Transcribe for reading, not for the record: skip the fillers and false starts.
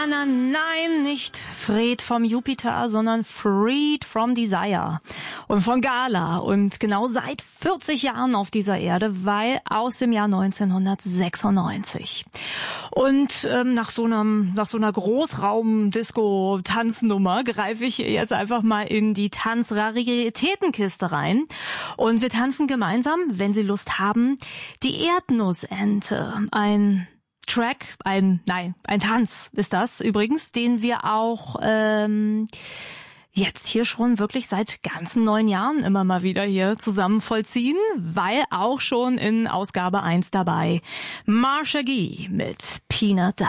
Nein, nicht Fred vom Jupiter, sondern Freed from Desire und von Gala und genau seit 40 Jahren auf dieser Erde, weil aus dem Jahr 1996. Und nach so einer Großraum-Disco-Tanznummer greife ich jetzt einfach mal in die Tanzraritätenkiste rein und wir tanzen gemeinsam, wenn Sie Lust haben, die Erdnussente, ein Tanz ist das übrigens, den wir auch jetzt hier schon wirklich seit ganzen 9 Jahren immer mal wieder hier zusammen vollziehen, weil auch schon in Ausgabe 1 dabei Marsha Gee mit Peanut Dye.